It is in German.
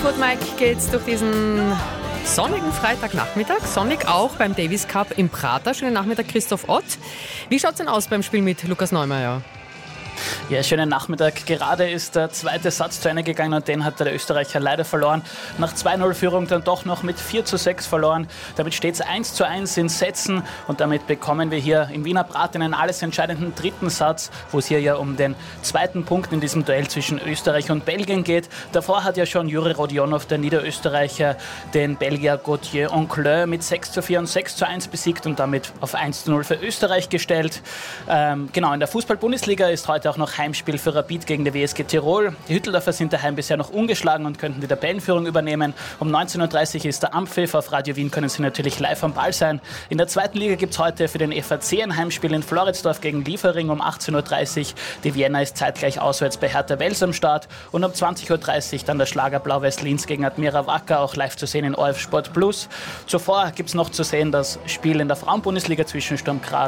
Food Mike geht's durch diesen sonnigen Freitagnachmittag. Sonnig auch beim Davis Cup im Prater. Schönen Nachmittag, Christoph Ott. Wie schaut's denn aus beim Spiel mit Lukas Neumeier? Ja, schönen Nachmittag. Gerade ist der zweite Satz zu Ende gegangen und den hat der Österreicher leider verloren. Nach 2-0-Führung dann doch noch mit 4:6 verloren. Damit steht es 1:1 in Sätzen und damit bekommen wir hier im Wiener Prater einen alles entscheidenden dritten Satz, wo es hier ja um den zweiten Punkt in diesem Duell zwischen Österreich und Belgien geht. Davor hat ja schon Juri Rodionov, der Niederösterreicher, den Belgier Gauthier Oncle mit 6:4 und 6:1 besiegt und damit auf 1:0 für Österreich gestellt. Genau, in der Fußball-Bundesliga ist heute auch noch Heimspiel für Rapid gegen die WSG Tirol. Die Hütteldorfer sind daheim bisher noch ungeschlagen und könnten die Tabellenführung übernehmen. Um 19:30 Uhr ist der Ampfiff. Auf Radio Wien können Sie natürlich live am Ball sein. In der zweiten Liga gibt es heute für den FAC ein Heimspiel in Floridsdorf gegen Liefering um 18:30 Uhr. Die Vienna ist zeitgleich auswärts bei Hertha Wels am Start. Und um 20:30 Uhr dann der Schlager Blau-Weiß-Linz gegen Admira Wacker, auch live zu sehen in ORF Sport Plus. Zuvor gibt es noch zu sehen das Spiel in der Frauenbundesliga zwischen Sturm Graz